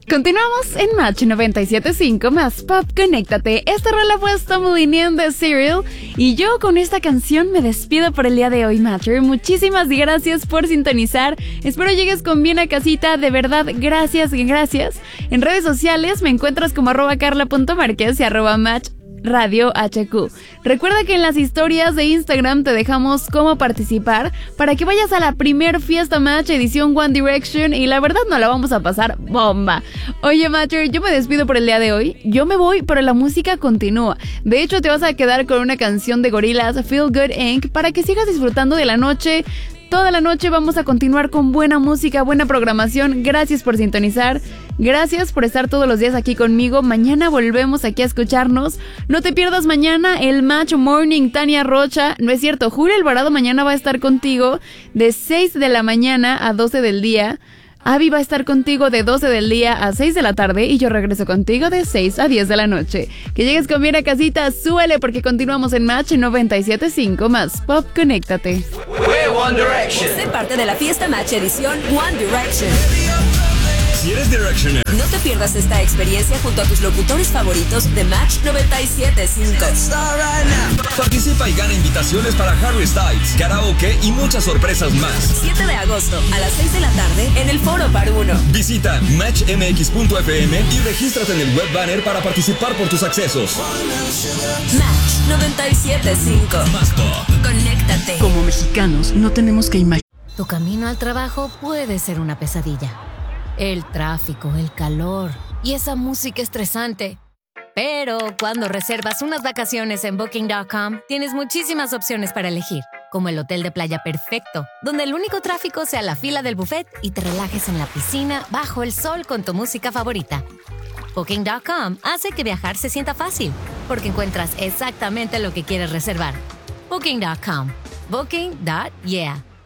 Continuamos en Match 97.5 más Pop Conéctate. Esta rola fue Stumbling de Serial. Y yo con esta canción me despido por el día de hoy, Matcher. Muchísimas gracias por sintonizar. Espero llegues con bien a casita. De verdad, gracias. En redes sociales me encuentras como @carla.marquez y @match Radio HQ. Recuerda que en las historias de Instagram te dejamos cómo participar para que vayas a la primer fiesta Match edición One Direction y la verdad no la vamos a pasar bomba. Oye Matcher, yo me despido por el día de hoy. Yo me voy, pero la música continúa. De hecho te vas a quedar con una canción de Gorillaz, Feel Good Inc. para que sigas disfrutando de la noche. Toda la noche vamos a continuar con buena música, buena programación. Gracias por sintonizar. Gracias por estar todos los días aquí conmigo. Mañana volvemos aquí a escucharnos. No te pierdas mañana el Match Morning. Tania Rocha, no es cierto, Julio Alvarado mañana va a estar contigo de 6 de la mañana a 12 del día. Abby va a estar contigo de 12 del día a 6 de la tarde y yo regreso contigo de 6 a 10 de la noche. Que llegues con bien a casita, súbele porque continuamos en Match 97.5 más Pop Conéctate. One Direction. Sé parte de la fiesta Match edición One Direction. Si eres Directioner, no te pierdas esta experiencia junto a tus locutores favoritos de Match 97.5. Participa y gana invitaciones para Harry Styles, karaoke y muchas sorpresas más. 7 de agosto a las 6 de la tarde en el Foro Par 1. Visita matchmx.fm y regístrate en el web banner para participar por tus accesos. Match 97.5. Más pop. Conéctate. Como mexicanos no tenemos que imaginar. Tu camino al trabajo puede ser una pesadilla. El tráfico, el calor y esa música estresante. Pero cuando reservas unas vacaciones en Booking.com, tienes muchísimas opciones para elegir, como el hotel de playa perfecto, donde el único tráfico sea la fila del buffet y te relajes en la piscina bajo el sol con tu música favorita. Booking.com hace que viajar se sienta fácil, porque encuentras exactamente lo que quieres reservar. Booking.com. Booking.yeah.